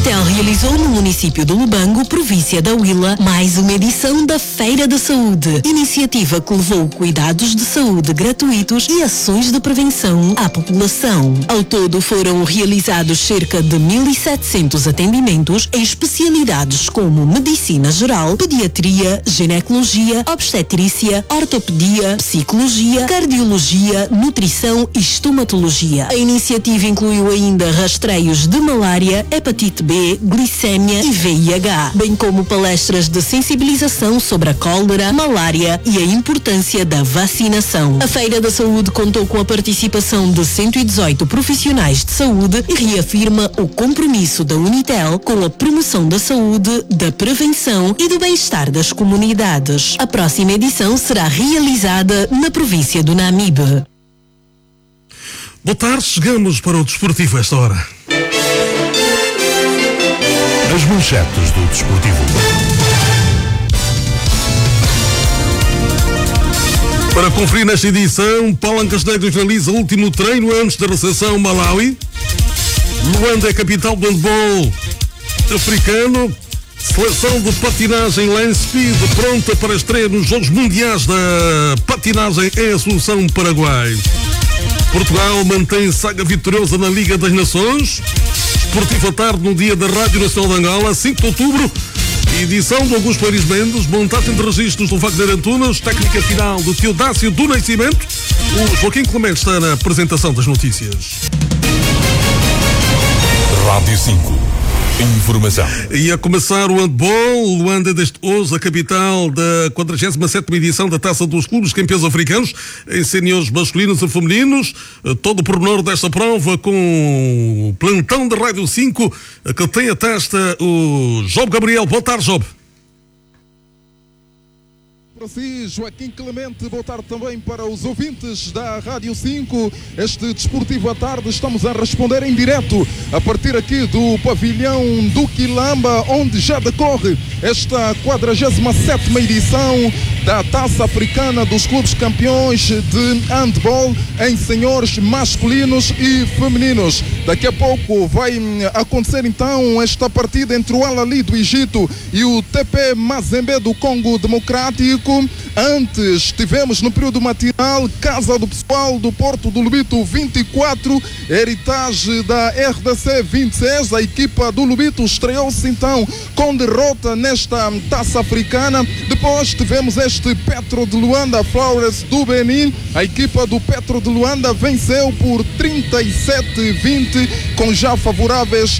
Unitel realizou no município de Lubango, província da Huila, mais uma edição da Feira da Saúde. Iniciativa que levou cuidados de saúde gratuitos e ações de prevenção à população. Ao todo foram realizados cerca de 1.700 atendimentos em especialidades como medicina geral, pediatria, ginecologia, obstetrícia, ortopedia, psicologia, cardiologia, nutrição e estomatologia. A iniciativa incluiu ainda rastreios de malária, hepatite B, glicémia e VIH, bem como palestras de sensibilização sobre a cólera, malária e a importância da vacinação. A Feira da Saúde contou com a participação de 118 profissionais de saúde e reafirma o compromisso da Unitel com a promoção da saúde, da prevenção e do bem-estar das comunidades. A próxima edição será realizada na província do Namibe. Boa tarde, chegamos para o desportivo a esta hora. As manchetes do desportivo. Para conferir nesta edição, Palancas Negras realiza o último treino antes da recepção Malawi. Luanda é capital do handball africano. Seleção de patinagem Land Speed pronta para estreia nos Jogos Mundiais da Patinagem em Assunção, Paraguai. Portugal mantém saga vitoriosa na Liga das Nações. Desportivo à tarde no dia da Rádio Nacional de Angola, 5 de outubro. Edição de Augusto Pérez Mendes, montagem de registros do Wagner Antunes, técnica final do Teodácio do Nascimento. O Joaquim Clemente está na apresentação das notícias. Rádio 5. Informação. E a começar o handball, Luanda desde hoje a capital da 47ª edição da Taça dos Clubes Campeões Africanos em seniores masculinos e femininos. Todo o pormenor desta prova com o plantão da Rádio 5 que tem a testa o Job Gabriel. Boa tarde, Job. Para si, Joaquim Clemente, boa tarde também para os ouvintes da Rádio 5. Este Desportivo à tarde estamos a responder em direto a partir aqui do pavilhão do Quilamba, onde já decorre esta 47ª edição da Taça Africana dos Clubes Campeões de Handball em senhores masculinos e femininos. Daqui a pouco vai acontecer então esta partida entre o Al-Ali do Egito e o TP Mazembe do Congo Democrático. Antes tivemos no período matinal Casa do Pessoal do Porto do Lubito 24, Heritage da RDC 26. A equipa do Lubito estreou-se então com derrota nesta Taça Africana. Depois tivemos este Petro de Luanda Flowers do Benin. A equipa do Petro de Luanda venceu por 37-20 com já favoráveis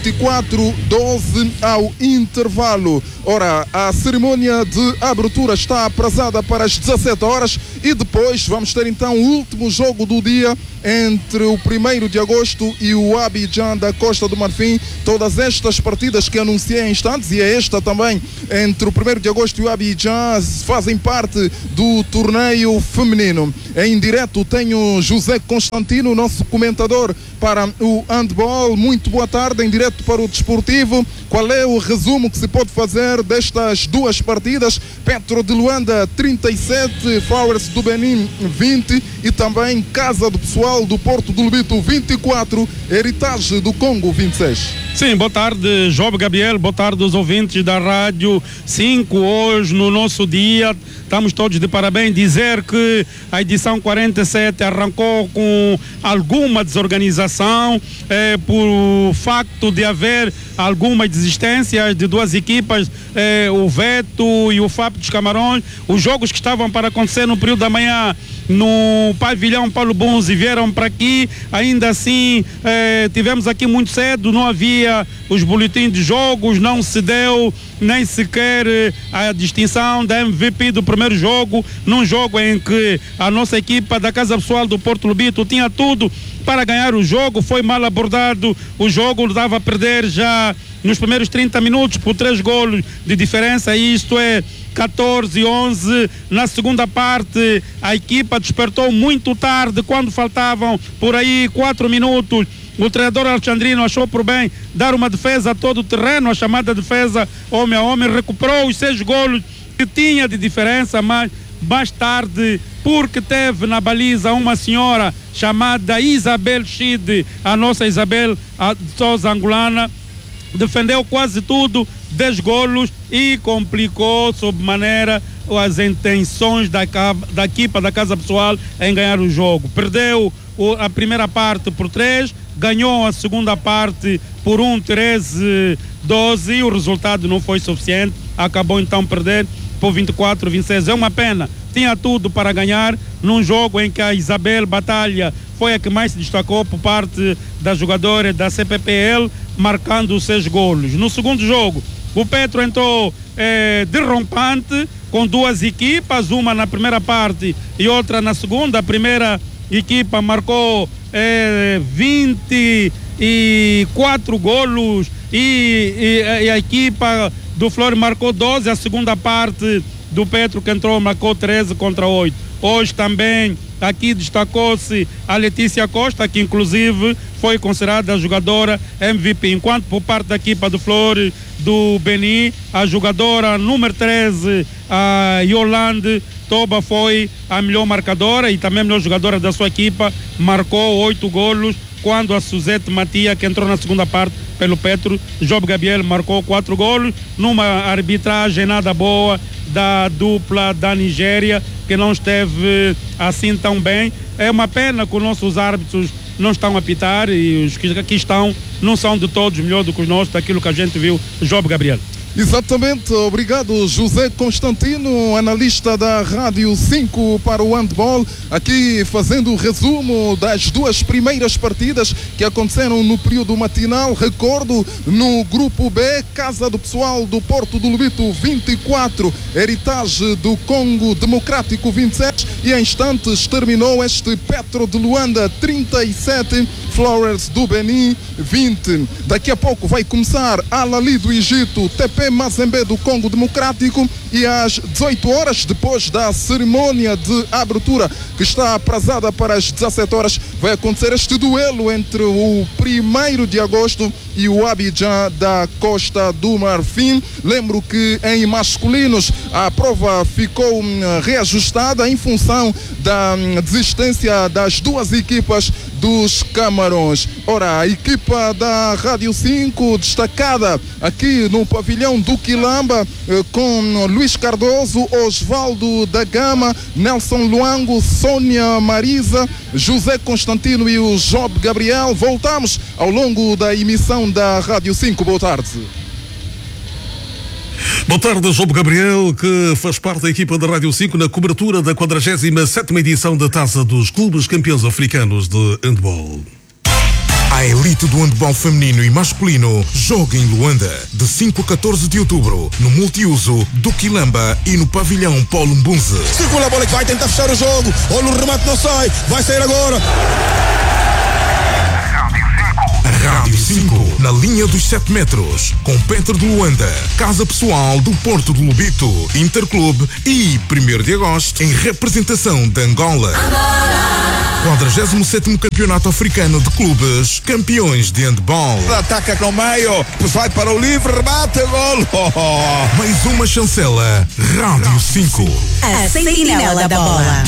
24-12 ao intervalo. Ora, a cerimônia de abertura está aprazada para as 17 horas e depois vamos ter então o último jogo do dia entre o 1º de agosto e o Abidjan da Costa do Marfim. Todas estas partidas que anunciei em instantes, e é esta também, entre o 1º de agosto e o Abidjan, fazem parte do torneio feminino. Em direto tenho José Constantino, nosso comentador para o handball. Muito boa tarde, em direto para o Desportivo. Qual é o resumo que se pode fazer destas duas partidas? Petro de Luanda 37, Flowers do Benin 20 e também Casa do Pessoal do Porto do Lubito 24, Heritage do Congo 26. Sim, boa tarde, Job Gabriel, boa tarde aos ouvintes da Rádio 5. Hoje, no nosso dia, estamos todos de parabéns. Dizer que a edição 47 arrancou com alguma desorganização por facto de haver algumas desistências de duas equipas, o Veto e o FAP dos Camarões. Os jogos que estavam para acontecer no período da manhã no pavilhão Paulo Bunzi vieram para aqui. Ainda assim, tivemos aqui muito cedo, não havia os boletins de jogos, não se deu nem sequer a distinção da MVP do primeiro jogo, num jogo em que a nossa equipa da Casa Pessoal do Porto Lubito tinha tudo para ganhar o jogo. Foi mal abordado o jogo, dava a perder já nos primeiros 30 minutos por 3 golos de diferença, isto é 14-11. Na segunda parte a equipa despertou muito tarde, quando faltavam por aí 4 minutos. O treinador Alexandrino achou por bem dar uma defesa a todo o terreno, a chamada defesa homem a homem, recuperou os 6 golos que tinha de diferença, mas mais tarde, porque teve na baliza uma senhora chamada Isabel Chide, a nossa Isabel Sousa angolana, defendeu quase tudo, 10 golos e complicou sob maneira as intenções da equipa da Casa Pessoal em ganhar o jogo. Perdeu a primeira parte por 3, ganhou a segunda parte por 13-12 e o resultado não foi suficiente, acabou então perder por 24-26. É uma pena, tinha tudo para ganhar num jogo em que a Isabel Batalha foi a que mais se destacou por parte da jogadora da CPPL, marcando os 6 golos. No segundo jogo, o Petro entrou derrompante com 2 equipas, uma na primeira parte e outra na segunda. A primeira equipa marcou 24 golos e a equipa do Flor marcou 12. A segunda parte do Petro que entrou marcou 13-8. Hoje também aqui destacou-se a Letícia Costa, que inclusive foi considerada a jogadora MVP, enquanto por parte da equipa do Flor do Beni, a jogadora número 13, a Yolande Toba, foi a melhor marcadora e também a melhor jogadora da sua equipa, marcou 8 golos, quando a Suzete Matia, que entrou na segunda parte pelo Petro, Job Gabriel marcou 4 golos, numa arbitragem nada boa da dupla da Nigéria, que não esteve assim tão bem. É uma pena que os nossos árbitros não estão a apitar e os que aqui estão não são de todos melhor do que os nossos, daquilo que a gente viu. Job Gabriel. Exatamente, obrigado José Constantino, analista da Rádio 5 para o handball, aqui fazendo o resumo das 2 primeiras partidas que aconteceram no período matinal. Recordo, no grupo B, Casa do Pessoal do Porto do Lubito 24, Heritage do Congo Democrático 27 e em instantes terminou este Petro de Luanda 37, Flores do Benin 20. Daqui a pouco vai começar Al-Ali do Egito, TP Mazembe do Congo Democrático e às 18 horas, depois da cerimônia de abertura que está aprazada para as 17 horas, vai acontecer este duelo entre o 1º de agosto e o Abidjan da Costa do Marfim. Lembro que em masculinos a prova ficou reajustada em função da desistência das 2 equipas dos Camarões. Ora, a equipa da Rádio 5 destacada aqui no pavilhão do Quilamba, com Luís Cardoso, Osvaldo da Gama, Nelson Luango, Sônia Marisa, José Constantino e o Job Gabriel. Voltamos ao longo da emissão da Rádio 5. Boa tarde. Boa tarde, Job Gabriel, que faz parte da equipa da Rádio 5 na cobertura da 47ª edição da Taça dos Clubes Campeões Africanos de Handball. A elite do handball feminino e masculino joga em Luanda, de 5 a 14 de outubro, no multiuso do Quilamba e no pavilhão Paulo Mbunze. Circula a bola que vai tentar fechar o jogo. Olha, o remate não sai, vai sair agora. Rádio 5, na linha dos 7 metros, com Petro de Luanda, Casa Pessoal do Porto do Lubito, Interclube e 1º de agosto, em representação de Angola. 47º Campeonato Africano de Clubes Campeões de Handball. Ataca com o meio, vai para o livre, remate, gol. Mais uma chancela, Rádio 5. A sentinela da bola.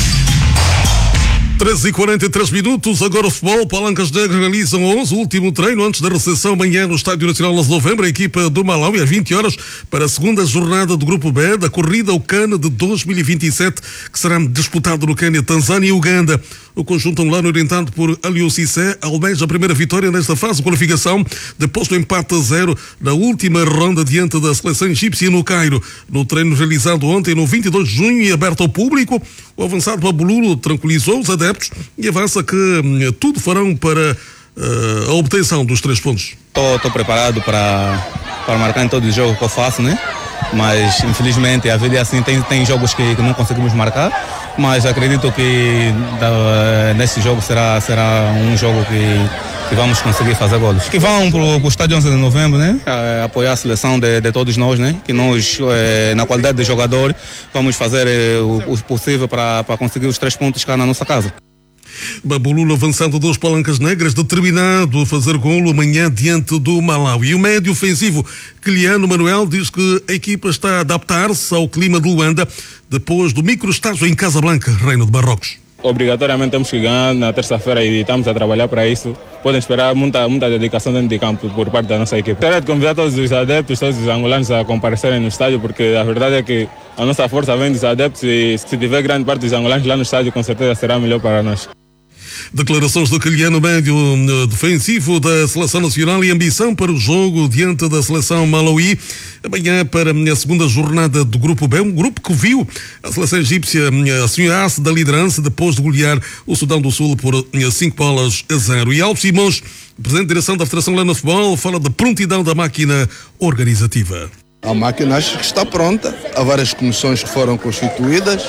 13h43, agora o futebol. Palancas Negras realizam 11, o último treino antes da recepção amanhã no Estádio Nacional 11 de Novembro. A equipa do Malawi às 20 horas para a segunda jornada do Grupo B da corrida ao Cana de 2027, que será disputado no Quênia, Tanzânia e Uganda. O conjunto angolano, orientado por Aliou Cissé, almeja a primeira vitória nesta fase de qualificação, depois do empate a 0 na última ronda diante da seleção egípcia no Cairo. No treino realizado ontem, no 22 de junho e aberto ao público, o avançado Babululo tranquilizou os adeptos e avança que tudo farão para a obtenção dos 3 pontos. Estou preparado para marcar em todos os jogos que eu faço, né? Mas infelizmente a vida é assim, tem jogos que não conseguimos marcar, mas acredito que nesse jogo será um jogo que vamos conseguir fazer golos. Que vão para o estádio 11 de novembro, né? Apoiar a seleção de todos nós, né? Que nós, na qualidade de jogador, vamos fazer o possível para conseguir os 3 pontos cá na nossa casa. Babululo avançando 2 Palancas Negras, determinado a fazer golo amanhã diante do Malawi. E o médio ofensivo Quiliano Manuel diz que a equipa está a adaptar-se ao clima de Luanda depois do microestágio em Casablanca, Reino de Marrocos. Obrigatoriamente temos que ganhar na terça-feira e estamos a trabalhar para isso. Podem esperar muita dedicação dentro de campo por parte da nossa equipe. Gostaria de convidar todos os adeptos, todos os angolanos a comparecerem no estádio, porque a verdade é que a nossa força vem dos adeptos e se tiver grande parte dos angolanos lá no estádio, com certeza será melhor para nós. Declarações do Quiliano, médio defensivo da Seleção Nacional, e ambição para o jogo diante da Seleção Malawi. Amanhã para a segunda jornada do Grupo B, um grupo que viu a Seleção Egípcia assunhar-se da liderança depois de golear o Sudão do Sul por 5-0. E Alves Simões, presidente da direção da Federação Angolana de Futebol, fala da prontidão da máquina organizativa. A máquina acho que está pronta. Há várias comissões que foram constituídas,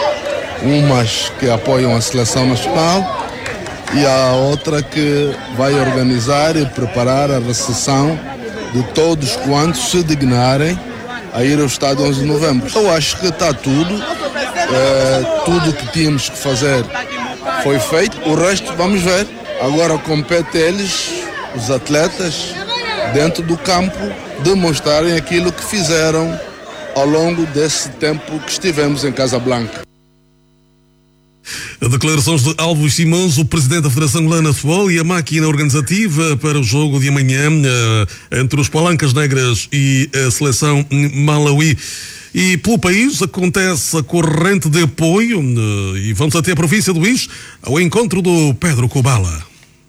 umas que apoiam a Seleção Nacional e a outra que vai organizar e preparar a recepção de todos quantos se dignarem a ir ao estádio 11 de novembro. Eu acho que está tudo que tínhamos que fazer foi feito, o resto vamos ver. Agora compete eles, os atletas, dentro do campo, demonstrarem aquilo que fizeram ao longo desse tempo que estivemos em Casablanca. Declarações de Alves Simões, o presidente da Federação Angolana de Futebol, e a máquina organizativa para o jogo de amanhã entre os Palancas Negras e a Seleção Malawi. E pelo país acontece a corrente de apoio e vamos até a província do Luís ao encontro do Pedro Kubala.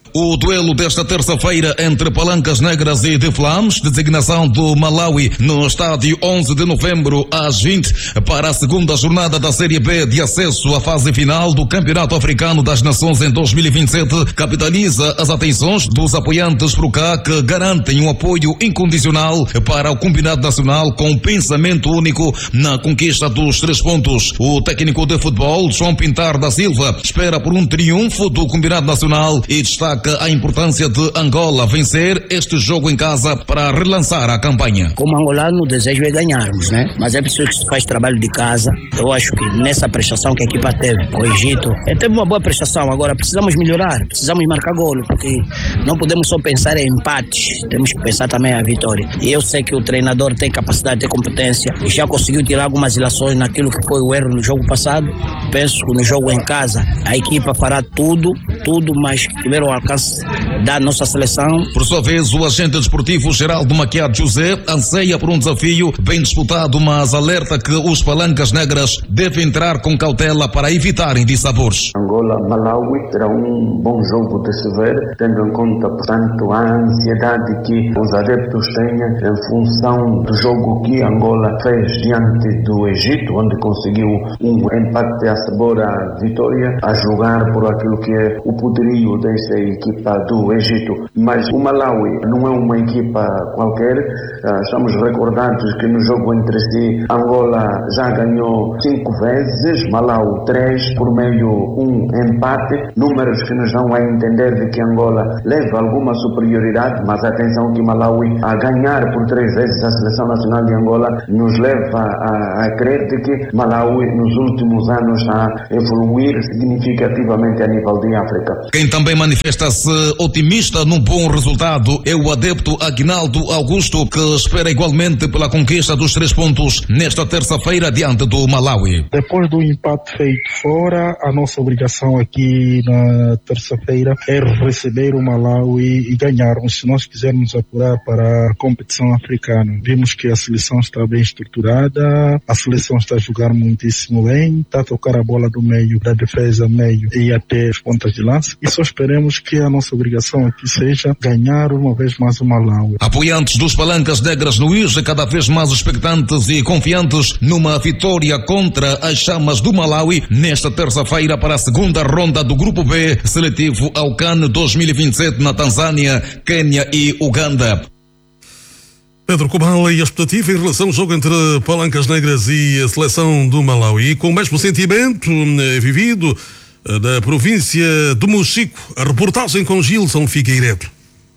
O duelo desta terça-feira entre Palancas Negras e Deflames, designação do Malawi no estádio 11 de novembro às 20 para a segunda jornada da Série B de acesso à fase final do Campeonato Africano das Nações em 2027, capitaliza as atenções dos apoiantes por cá, que garantem um apoio incondicional para o combinado nacional com pensamento único na conquista dos 3 pontos. O técnico de futebol, João Pintar da Silva, espera por um triunfo do combinado nacional e destaca a importância de Angola vencer este jogo em casa para relançar a campanha. Como angolano, o desejo é ganharmos, né? Mas é preciso que se faz trabalho de casa. Eu acho que nessa prestação que a equipa teve com o Egito, teve uma boa prestação. Agora precisamos melhorar, precisamos marcar golo, porque não podemos só pensar em empates, temos que pensar também a vitória. E eu sei que o treinador tem capacidade, tem competência e já conseguiu tirar algumas ilações naquilo que foi o erro no jogo passado. Penso que no jogo em casa a equipa fará tudo, mas que tiver o alcance da nossa seleção. Por sua vez, o agente desportivo Geraldo Maquiado José anseia por um desafio bem disputado, mas alerta que os Palancas Negras devem entrar com cautela para evitarem dissabores. Angola-Malawi terá um bom jogo de se ver, tendo em conta, portanto, a ansiedade que os adeptos têm em função do jogo que Angola fez diante do Egito, onde conseguiu um empate a sabor à vitória, a jogar por aquilo que é o poderio dessa equipa do Egito. Mas o Malawi não é uma equipa qualquer. Estamos recordados que no jogo entre si Angola já ganhou 5 vezes, Malawi 3, por meio um empate, números que nos dão a entender de que Angola leva alguma superioridade, mas atenção que Malawi a ganhar por 3 vezes a Seleção Nacional de Angola nos leva a crer de que Malawi nos últimos anos está a evoluir significativamente a nível de África. Quem também manifesta-se otimista num bom resultado é o adepto Aguinaldo Augusto, que espera igualmente pela conquista dos 3 pontos nesta terça-feira diante do Malawi. Depois do empate feito fora, a nossa obrigação aqui na terça-feira é receber o Malawi e ganharmos, se nós quisermos apurar para a competição africana. Vimos que a seleção está bem estruturada, a seleção está a jogar muitíssimo bem, está a tocar a bola do meio, da defesa meio e até as pontas de lança, e só esperemos que a nossa obrigação aqui seja ganhar uma vez mais o Malawi. Apoiantes dos Palancas Negras no IJ cada vez mais expectantes e confiantes numa vitória contra as Chamas do Malawi nesta terça-feira para a segunda ronda do Grupo B seletivo ao CAN 2027 na Tanzânia, Quênia e Uganda. Pedro Kubala, e a expectativa em relação ao jogo entre Palancas Negras e a Seleção do Malawi, com o mesmo sentimento vivido da província do Mochico, a reportagem com Gilson Figueiredo.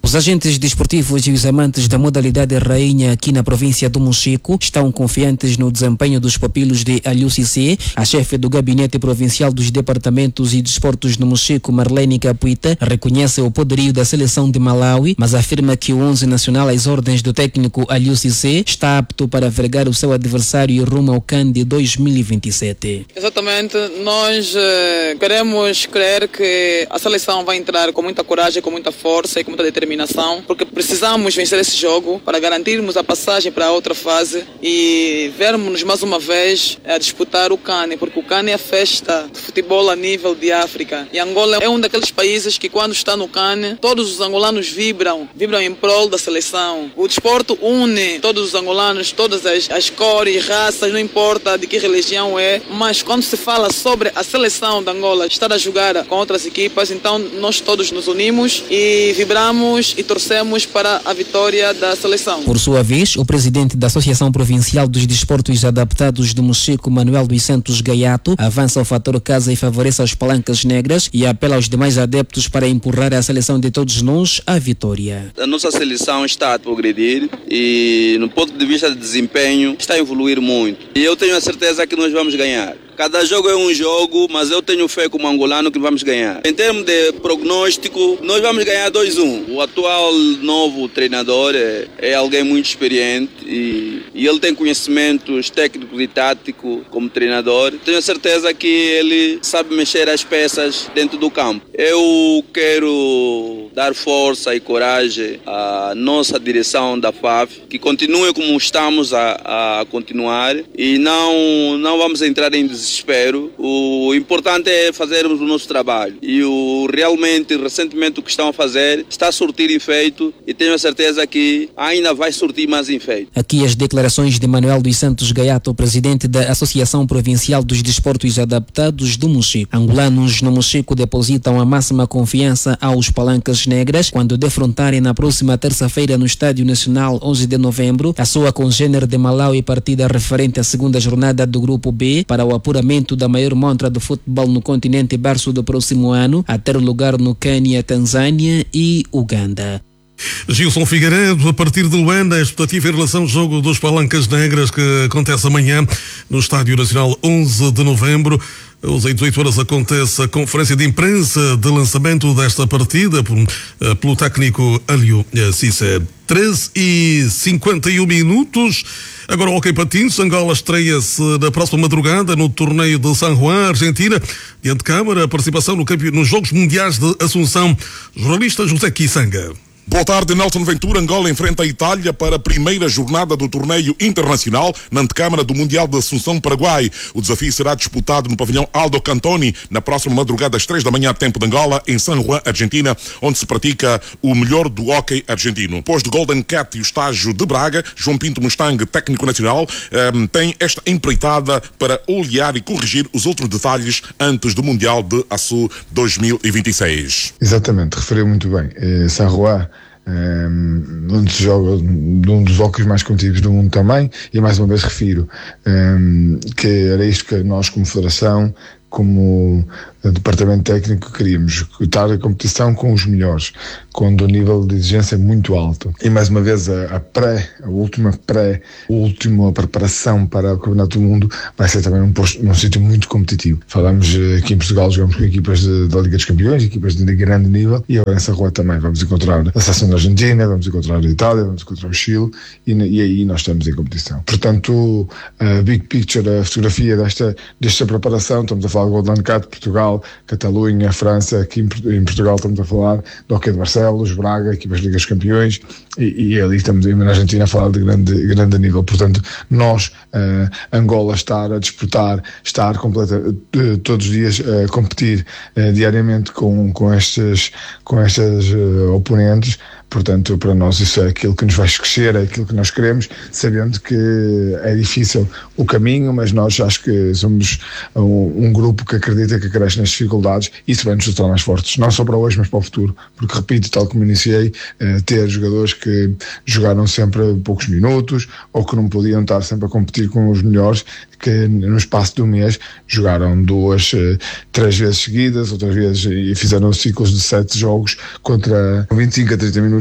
Os agentes desportivos e os amantes da modalidade rainha aqui na província do Mochico estão confiantes no desempenho dos pupilos de Aliou Cissé. A chefe do Gabinete Provincial dos Departamentos e Desportos no Mochico, Marlene Capuita, reconhece o poderio da seleção de Malawi, mas afirma que o 11 nacional às ordens do técnico Aliou Cissé está apto para vergar o seu adversário e rumo ao CAN de 2027. Exatamente, nós queremos crer que a seleção vai entrar com muita coragem, com muita força e com muita determinação, porque precisamos vencer esse jogo para garantirmos a passagem para a outra fase e vermos mais uma vez a disputar o CAN, porque o CAN é a festa de futebol a nível de África. E Angola é um daqueles países que quando está no CAN, todos os angolanos vibram em prol da seleção. O desporto une todos os angolanos, todas as cores, raças, não importa de que religião é, mas quando se fala sobre a seleção de Angola estar a jogar com outras equipas, então nós todos nos unimos e vibramos e torcemos para a vitória da seleção. Por sua vez, o presidente da Associação Provincial dos Desportos Adaptados do Mochico, Manuel dos Santos Gaiato, avança o fator casa e favorece as palancas negras e apela aos demais adeptos para empurrar a seleção de todos nós à vitória. A nossa seleção está a progredir e, no ponto de vista de desempenho, está a evoluir muito. E eu tenho a certeza que nós vamos ganhar. Cada jogo é um jogo, mas eu tenho fé como angolano que vamos ganhar. Em termos de prognóstico, nós vamos ganhar 2-1. O atual novo treinador é alguém muito experiente e ele tem conhecimentos técnicos e táticos como treinador. Tenho a certeza que ele sabe mexer as peças dentro do campo. Eu quero dar força e coragem à nossa direção da FAF, que continue como estamos a continuar e não vamos entrar em desespero. O importante é fazermos o nosso trabalho e realmente, recentemente, o que estão a fazer está a surtir efeito e tenho a certeza que ainda vai surtir mais efeito. Aqui as declarações de Manuel dos Santos Gaiato, presidente da Associação Provincial dos Desportos Adaptados do Mochico. Angolanos no Mochico depositam a máxima confiança aos palancas negras quando defrontarem na próxima terça-feira no Estádio Nacional, 11 de novembro, a sua congênere de Malawi, partida referente à segunda jornada do Grupo B para o apuramento da maior montra do futebol no continente berço do próximo ano, a ter lugar no Quênia, Tanzânia e Uganda. Gilson Figueiredo, a partir de Luanda, a expectativa em relação ao jogo dos Palancas Negras que acontece amanhã no Estádio Nacional, 11 de novembro. Às 18 horas acontece a conferência de imprensa de lançamento desta partida pelo técnico Aliou Cissé. 13h51. Agora o Hockey Patins. Angola estreia-se na próxima madrugada no torneio de San Juan, Argentina. Diante de câmara, a participação nos Jogos Mundiais de Assunção. Jornalista José Kisanga. Boa tarde, Nelson Ventura. Angola enfrenta a Itália para a primeira jornada do torneio internacional na antecâmara do Mundial de Assunção, Paraguai. O desafio será disputado no pavilhão Aldo Cantoni na próxima madrugada às 3 da manhã, tempo de Angola, em San Juan, Argentina, onde se pratica o melhor do hóquei argentino. Depois de Golden Cat e o estágio de Braga, João Pinto Mustang, técnico nacional, tem esta empreitada para olhar e corrigir os outros detalhes antes do Mundial de Açu 2026. Exatamente, referiu muito bem. San Juan, onde se joga um dos hóqueis mais competitivos do mundo também, e mais uma vez refiro que era isto que nós, como Federação, como departamento técnico, queríamos estar a competição com os melhores, quando o nível de exigência é muito alto. E mais uma vez a última preparação para o Campeonato do Mundo vai ser também num sítio muito competitivo. Falamos aqui em Portugal, jogamos com equipas da Liga dos Campeões, equipas de grande nível, e agora em San Juan também vamos encontrar a seleção da Argentina, vamos encontrar a Itália, vamos encontrar o Chile, e aí nós estamos em competição. Portanto, a big picture, a fotografia desta preparação, estamos a falar de Golden Cat, Portugal, Catalunha, França. Aqui em Portugal estamos a falar do Hockey de Barcelos, Braga, equipas de Liga dos Campeões, e ali estamos na Argentina a falar de grande nível. Portanto, nós, Angola, estar a disputar, estar todos os dias a competir diariamente com estes oponentes. Portanto, para nós isso é aquilo que nos vai crescer, é aquilo que nós queremos, sabendo que é difícil o caminho, mas nós acho que somos um grupo que acredita que cresce nas dificuldades, e isso vai nos tornar mais fortes, não só para hoje, mas para o futuro, porque, repito, tal como iniciei, ter jogadores que jogaram sempre poucos minutos, ou que não podiam estar sempre a competir com os melhores, que no espaço de um mês jogaram 2, 3 vezes seguidas, outras vezes, e fizeram ciclos de 7 jogos contra 25 a 30 minutos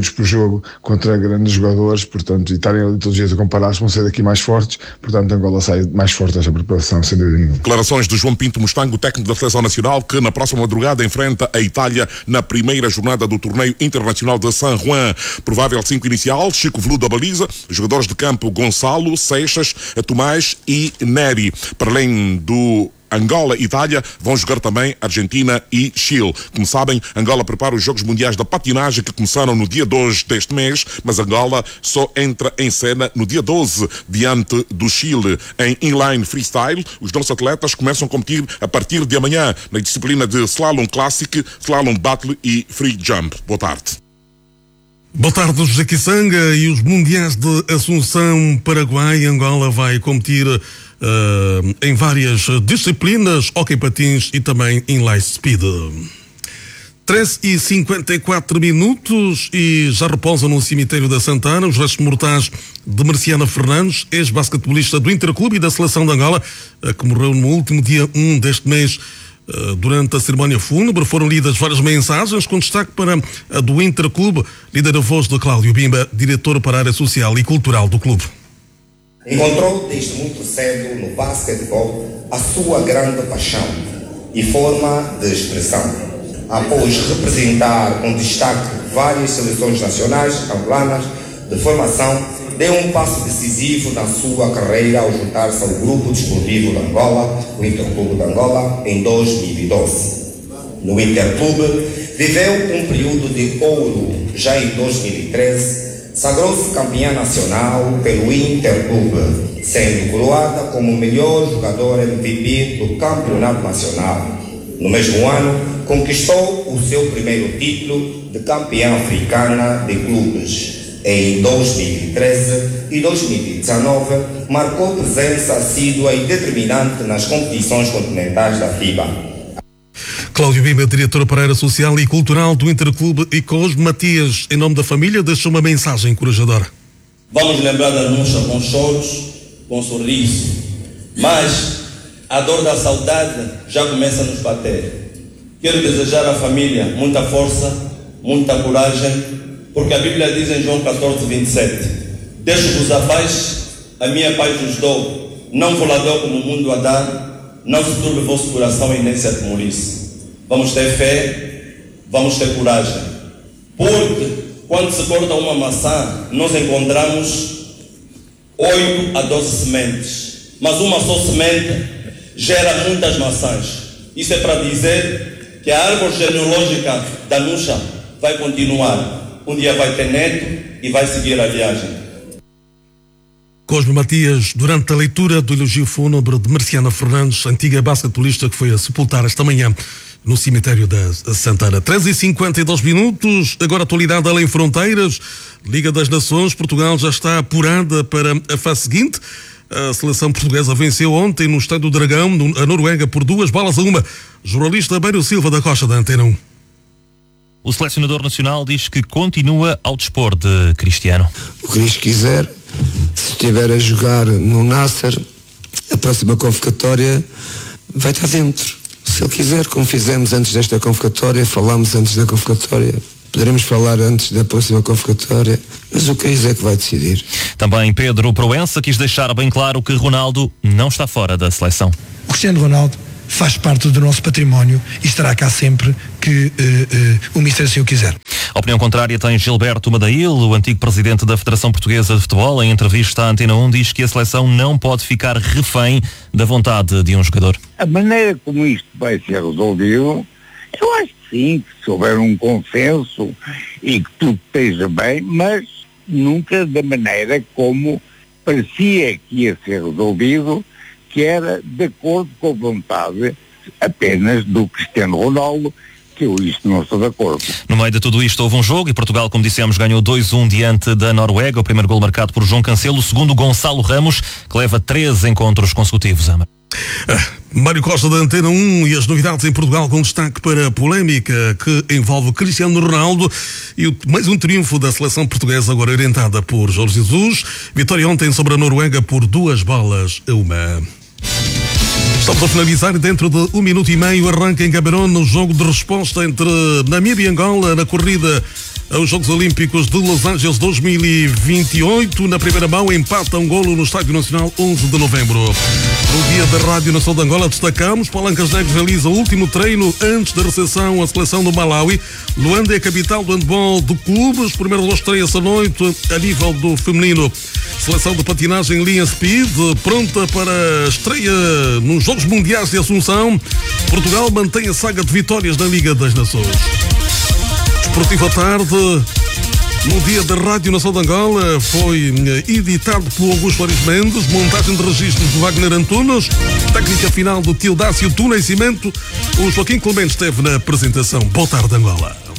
minutos por jogo contra grandes jogadores, portanto, e estarem ali todos os dias a comparar, vão ser daqui mais fortes, portanto, Angola sai mais forte desta preparação, sem dúvida nenhuma. Declarações de João Pinto Mustango, técnico da Seleção Nacional, que na próxima madrugada enfrenta a Itália na primeira jornada do torneio internacional de San Juan. Provável 5 inicial: Chico Veludo da baliza, jogadores de campo Gonçalo, Seixas, Tomás e Neri. Para além do Angola e Itália, vão jogar também Argentina e Chile. Como sabem, Angola prepara os Jogos Mundiais da Patinagem, que começaram no dia 2 deste mês, mas Angola só entra em cena no dia 12, diante do Chile. Em inline freestyle, os nossos atletas começam a competir a partir de amanhã na disciplina de Slalom Classic, Slalom Battle e Free Jump. Boa tarde. Boa tarde, José Kisanga. E os Mundiais de Assunção, Paraguai. Angola vai competir em várias disciplinas, hóquei patins e também inline speed. 13h54 e já repousam no cemitério da Santana os restos mortais de Marciana Fernandes, ex-basquetebolista do Interclube e da Seleção de Angola, que morreu no último dia 1 deste mês. Durante a cerimónia fúnebre foram lidas várias mensagens, com destaque para a do Interclube, lida a voz de Cláudio Bimba, diretor para a área social e cultural do clube. Encontrou desde muito cedo no basquetebol a sua grande paixão e forma de expressão. Após representar com destaque várias seleções nacionais angolanas de formação, deu um passo decisivo na sua carreira ao juntar-se ao Grupo Desportivo de Angola, o Interclube de Angola, em 2012. No Interclube, viveu um período de ouro. Já em 2013, sagrou-se campeã nacional pelo Interclube, sendo coroada como o melhor jogador MVP do campeonato nacional. No mesmo ano, conquistou o seu primeiro título de campeã africana de clubes. Em 2013 e 2019, marcou presença assídua e determinante nas competições continentais da FIBA. Cláudio Bimba, diretor para a área social e cultural do Interclube, e Cosme Matias, em nome da família, deixou uma mensagem encorajadora. Vamos lembrar da Nusha com choros, com sorriso, mas a dor da saudade já começa a nos bater. Quero desejar à família muita força, muita coragem, porque a Bíblia diz em João 14:27: deixo-vos a paz, a minha paz vos dou, não vos la dou como o mundo a dá, não se turbe o vosso coração e nem se atemorice. Vamos ter fé, vamos ter coragem, porque quando se corta uma maçã, nós encontramos 8 a 12 sementes, mas uma só semente gera muitas maçãs. Isso é para dizer que a árvore genealógica da Nusha vai continuar. Um dia vai ter neto e vai seguir a viagem. Cosme Matias, durante a leitura do elogio fúnebre de Marciana Fernandes, antiga basquetebolista que foi a sepultar esta manhã no cemitério da Santana. 13h52, agora atualidade além fronteiras. Liga das Nações, Portugal já está apurada para a fase seguinte. A seleção portuguesa venceu ontem no Estádio do Dragão, a Noruega, por 2-1. Jornalista Beiro Silva da Costa, da Antena 1. O selecionador nacional diz que continua ao dispor de Cristiano. O que Cristo quiser, se estiver a jogar no Nasser, a próxima convocatória vai estar dentro. Se ele quiser, como fizemos antes desta convocatória, falámos antes da convocatória, poderemos falar antes da próxima convocatória, mas o que é que vai decidir. Também Pedro Proença quis deixar bem claro que Ronaldo não está fora da seleção. O Cristiano Ronaldo faz parte do nosso património e estará cá sempre que o Mister assim o quiser. A opinião contrária tem Gilberto Madail, o antigo presidente da Federação Portuguesa de Futebol. Em entrevista à Antena 1, diz que a seleção não pode ficar refém da vontade de um jogador. A maneira como isto vai ser resolvido, eu acho que sim, que se houver um consenso e que tudo esteja bem, mas nunca da maneira como parecia que ia ser resolvido, que era de acordo com a vontade apenas do Cristiano Ronaldo, que eu isto não estou de acordo. No meio de tudo isto houve um jogo e Portugal, como dissemos, ganhou 2-1 diante da Noruega. O primeiro gol marcado por João Cancelo, o segundo Gonçalo Ramos, que leva 13 encontros consecutivos. Mário Costa da Antena 1 e as novidades em Portugal, com destaque para a polémica que envolve Cristiano Ronaldo e mais um triunfo da seleção portuguesa, agora orientada por Jorge Jesus. Vitória ontem sobre a Noruega por 2-1. Estamos a finalizar e dentro de 1 minuto e meio arranca em Gaborone o jogo de resposta entre Namíbia e Angola na corrida aos Jogos Olímpicos de Los Angeles 2028. Na primeira mão, empata um golo no Estádio Nacional 11 de novembro. No dia da Rádio Nacional de Angola, destacamos: Palancas Negras realiza o último treino antes da recepção à seleção do Malawi. Luanda é a capital do handball do clube. Os primeiros dois estreiam essa noite a nível do feminino. Seleção de patinagem em linha speed, pronta para a estreia nos Jogos Mundiais de Assunção. Portugal mantém a saga de vitórias na Liga das Nações. Desportivo à tarde, no dia da Rádio Nacional de Angola, foi editado pelo Augusto Flores Mendes, montagem de registros do Wagner Antunes, técnica final do Tildácio do Nascimento. O Joaquim Clemente esteve na apresentação. Boa tarde, Angola.